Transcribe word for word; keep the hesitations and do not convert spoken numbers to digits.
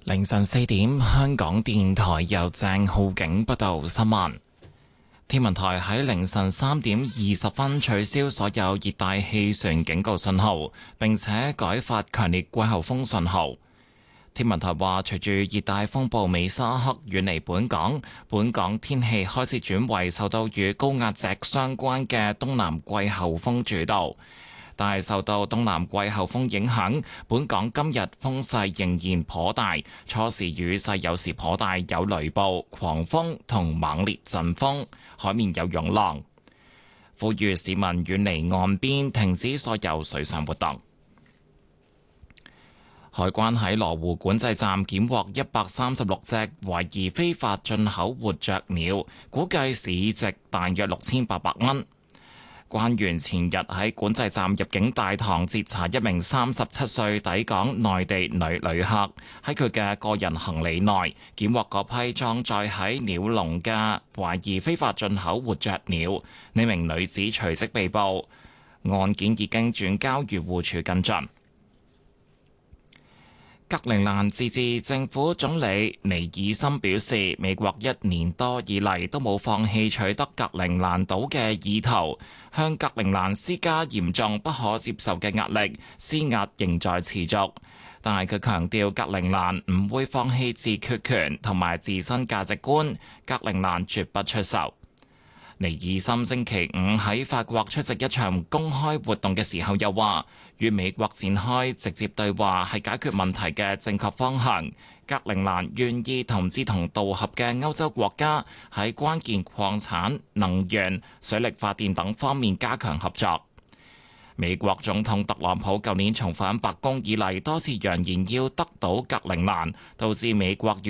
凌晨四點，香港電台由鄭浩景報道新聞。天文台喺凌晨三點二十分取消所有熱帶氣旋警告信號，並且改發強烈季候風信號。天文台話，隨住熱帶風暴美沙克遠離本港，本港天氣開始轉為受到與高壓脊相關嘅東南季候風主導。但係受到東南季候風影響，本港今日風勢仍然頗大，初時雨勢有時頗大，有雷暴、狂風同猛烈陣風，海面有湧浪。呼籲市民遠離岸邊，停止所有水上活動。海關喺羅湖管制站檢獲一百三十六隻懷疑非法進口活雀鳥，估計市值大約六千八百蚊。關員前日喺管制站入境大堂截查一名三十七歲抵港內地女旅客，喺佢嘅個人行李內檢獲嗰批裝載喺鳥籠嘅懷疑非法進口活雀鳥，呢名女子隨即被捕，案件已經轉交漁護署跟進。格陵蘭自治政府總理尼爾森表示，美國一年多以嚟都冇放棄取得格陵蘭島嘅意圖，向格陵蘭施加嚴重不可接受嘅壓力，施壓仍在持續。但係佢強調，格陵蘭唔會放棄自決權同埋自身價值觀，格陵蘭絕不出售。尼爾森星期五喺法國出席一場公開活動嘅時候，又話與美國展開直接對話係解決問題嘅正確方向。格陵蘭願意同志同道合嘅歐洲國家喺關鍵礦產、能源、水力發電等方面加強合作。美國總統特朗普舊年重返白宮以嚟，多次揚言要得到格陵蘭，導致美國與